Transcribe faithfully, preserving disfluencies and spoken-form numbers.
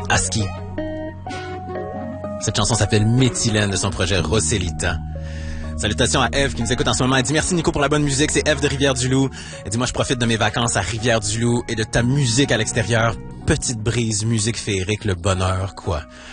Aski. Cette chanson s'appelle Méthylène de son projet Rossellita. Salutations à Eve qui nous écoute en ce moment. Elle dit merci Nico pour la bonne musique. C'est Eve de Rivière-du-Loup. Elle dit moi je profite de mes vacances à Rivière-du-Loup et de ta musique à l'extérieur. Petite brise, musique féerique, le bonheur, quoi.